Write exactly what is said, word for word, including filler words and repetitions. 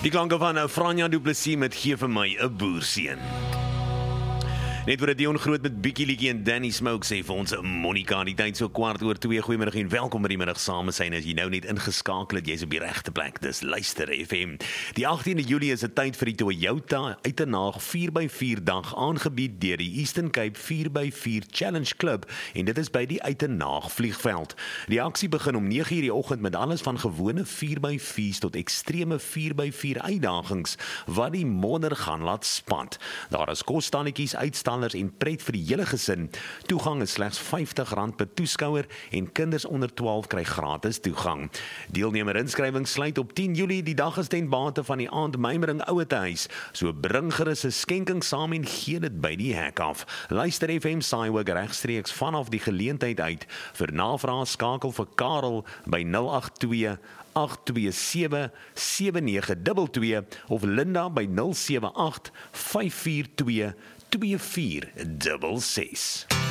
Die klanke van Franja Du Plessis met Gee vir my 'n boerseun. Net voor Dion Groot met Bietjie Liedjie en Danny Smoke sê vir ons Monica, die tyd so kwart oor twee. Goeiemiddag en welkom by die middag same syn. As jy nou net ingeskakel het, jy's op die regte plek. Dis Luister F M. Die agtiende Julie is 'n tyd vir die Toyota Uitenaag vier by vier dag aangebied deur die Eastern Cape vier by vier Challenge Club en dit is by die Uitenaag vliegveld. Die aksie begin om nege uur die oggend met alles van gewone vier by vier tot ekstreme vier by vier uitdagings wat die modder gaan laat spat. Daar is kosstannetjies, uitstallings en pret vir die hele gesin. Toegang is slegs vyftig rand per toeskouer en kinders onder twaalf kry gratis toegang. Deelnemer inskrywing sluit op tien Julie, die dag is ten bate van die aandmymering ouetehuis. So bring gerus 'n skenking saam en gee dit by die hek af. Luister F M Saaihoek regstreeks vanaf die geleentheid uit. Vir navrae skakel vir Karel by nul agt twee agt twee sewe sewe nege twee twee of Linda by nul sewe agt vyf vier twee twee vier ses ses.